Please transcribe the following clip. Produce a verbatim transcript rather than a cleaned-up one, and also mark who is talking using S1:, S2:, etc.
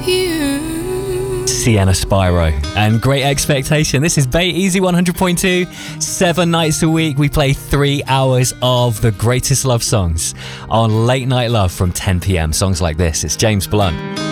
S1: Sienna Spyro and Great Expectation. This is Bay Easy one hundred point two. Seven nights a week we play three hours of the greatest love songs on Late Night Love from ten p.m. Songs like this. It's James Blunt.